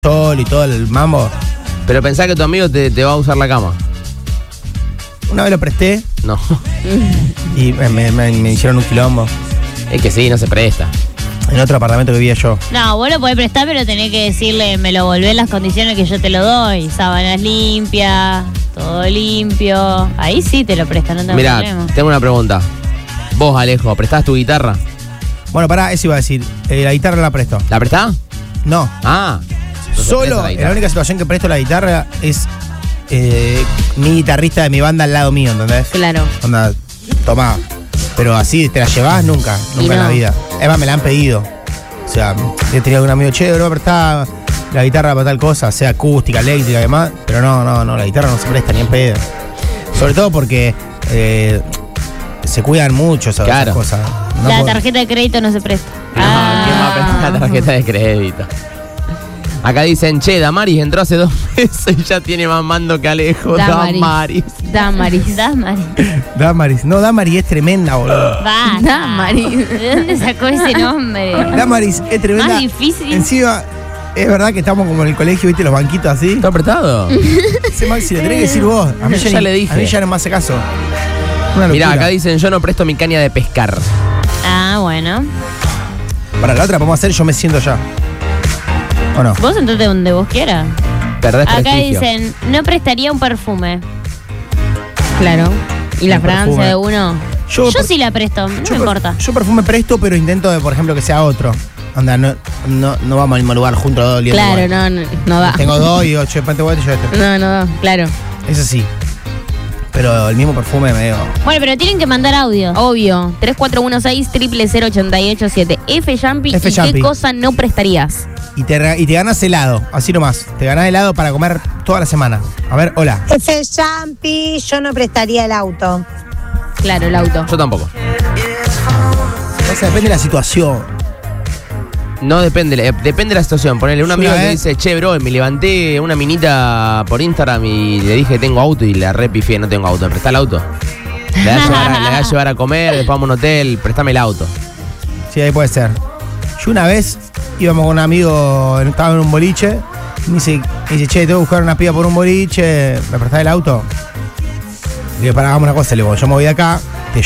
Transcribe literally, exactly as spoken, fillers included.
sol y todo el mambo. Pero pensá que tu amigo te, te va a usar la cama. Una vez lo presté No. y me, me- me- me hicieron un quilombo. Es que sí, no se presta. En otro apartamento que vivía yo. No, vos lo podés prestar, pero tenés que decirle, me lo volvés en las condiciones que yo te lo doy. Sábanas limpias, todo limpio. Ahí sí te lo prestan, no tengo Mirá, problema. tengo una pregunta. Vos, Alejo, ¿prestás tu guitarra? Bueno, pará, eso iba a decir. Eh, la guitarra la presto. ¿La prestás? No. Ah. entonces Solo, presta la la guitarra. única situación que presto la guitarra es eh, mi guitarrista de mi banda al lado mío, ¿entendés? Claro. Onda, tomá. Pero así, ¿te la llevás? Nunca, Y nunca en no. la vida. Además, me la han pedido. O sea, he tenido un amigo, che, bro, prestá la guitarra para tal cosa, sea acústica, eléctrica y demás. Pero no, no, no, la guitarra no se presta ni en pedo. Sobre todo porque eh, se cuidan mucho esas, Claro. esas cosas. No La por- tarjeta de crédito no se presta. No, ¿quién va a prestar la tarjeta de crédito? Acá dicen, che, Damaris entró hace dos meses y ya tiene más mando que Alejo. Damaris. Damaris. Damaris. Damaris. Damaris. No, Damaris es tremenda, boludo. Basta. Damaris. ¿De dónde sacó ese nombre? Damaris es tremenda. Más difícil. Encima, es verdad que estamos como en el colegio, ¿viste? Los banquitos así. ¿Está apretado? Ese Maxi, le tenés que decir vos. A mí ya, Ya ni- le dije. A mí ya no me hace caso. Una Mirá, locura. acá dicen, yo no presto mi caña de pescar. Ah, bueno. Para la otra podemos hacer, yo me siento ya. ¿O no? Vos sentate donde vos quieras. Perdés Acá prestigio. dicen, no prestaría un perfume. Claro. ¿Y la El fragancia perfume. de uno? Yo, Yo per- sí la presto, no yo me per- importa. Yo perfume presto, pero intento de, por ejemplo, que sea otro. Anda, no, no, no vamos al mismo lugar juntos los dos oliendo Claro, igual. no, no, no da. Tengo dos y digo, che, ponte vos y yo este. No, no da, claro. Eso sí. Pero el mismo perfume me digo. Bueno, pero tienen que mandar audio. Obvio. tres cuatro uno seis, cero cero cero, ocho ocho siete. F Jumpy. F ¿Y Jumpy. qué cosa no prestarías? Y te, re- y te ganas helado, así nomás. Te ganas helado para comer toda la semana. A ver, hola. F Jumpy, yo no prestaría el auto. Claro, el auto. Yo tampoco. O sea, depende de la situación. No depende, eh, depende de la situación. Ponele, un Yo amigo una que vez- dice, che, bro, me levanté una minita por Instagram y le dije que tengo auto y la repifié, no tengo auto. ¿Me prestá el auto? Le voy a llevar a, le voy a llevar a comer, después vamos a un hotel, préstame el auto. Sí, ahí puede ser. Yo una vez íbamos con un amigo, estaba en un boliche, y me dice, me dice, che, tengo que buscar una piba por un boliche, ¿me prestás el auto? Le digo, pará, hagamos una cosa, le digo, yo me voy de acá,